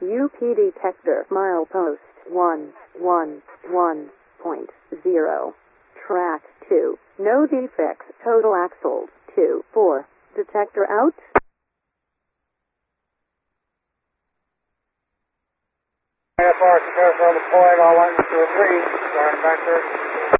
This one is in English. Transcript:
UP detector milepost 111.0. Track 2. No defects. Total axles 2-4. Detector out. IFR, prepare for deployment, all lines to agree. Starting back there.